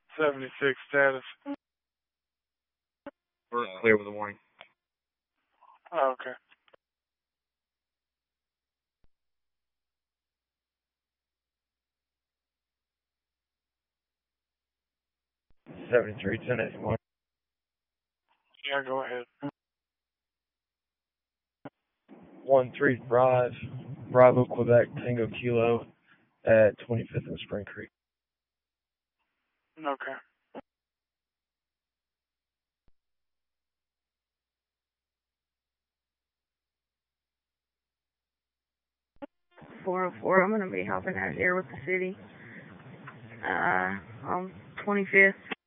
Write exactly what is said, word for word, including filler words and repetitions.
seventy-six status. We're clear with a warning. Oh, okay. seventy-three ten eighty-one. Yeah, go ahead. one three five, Bravo, Quebec, Tango Kilo at twenty-fifth and Spring Creek. Okay. four oh four, I'm going to be helping out here with the city uh, on twenty-fifth.